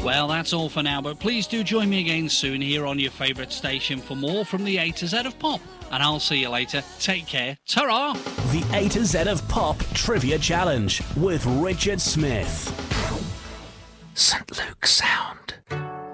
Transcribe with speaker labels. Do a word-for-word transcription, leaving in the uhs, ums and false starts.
Speaker 1: Well, that's all for now, but please do join me again soon here on your favourite station for more from the A to Z of Pop. And I'll see you later. Take care. Ta-ra!
Speaker 2: The A to Z of Pop Trivia Challenge with Richard Smith.
Speaker 3: Saint Luke Sound.